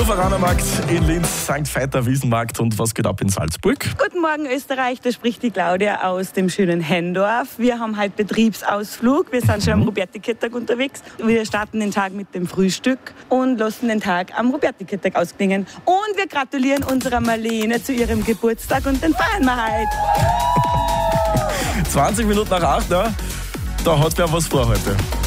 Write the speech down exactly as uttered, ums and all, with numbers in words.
Luveranermarkt in Linz, Sankt Veiter Wiesenmarkt und was geht ab in Salzburg? Guten Morgen Österreich, da spricht die Claudia aus dem schönen Hendorf. Wir haben heute Betriebsausflug, wir sind schon am Roberti-Kirchtag unterwegs. Wir starten den Tag mit dem Frühstück und lassen den Tag am Roberti-Kirchtag ausklingen. Und wir gratulieren unserer Marlene zu ihrem Geburtstag und den feiern wir heute. zwanzig Minuten nach acht, ja? Da hat wer was vor heute.